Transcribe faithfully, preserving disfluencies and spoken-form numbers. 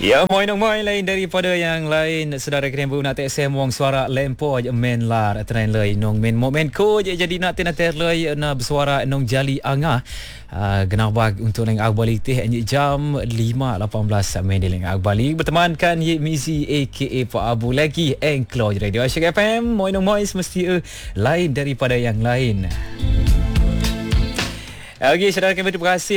Ya, moin dong moin lain daripada yang lain. Saudara kena bu nak tek sem wong suara lempo je men lar tren lei nong men momen ko je jadi nak tena ter lei na bersuara nong jali anga. Uh, genah bag untuk neng agbali teh anyi jam lima lapan belas minit neng agbali bertemankan Ye Mizi aka Pak Abu lagi Engklo Radio Asyik F M. Moin dong moin semesti uh, lain daripada yang lain. Okey, saudara kami terima kasih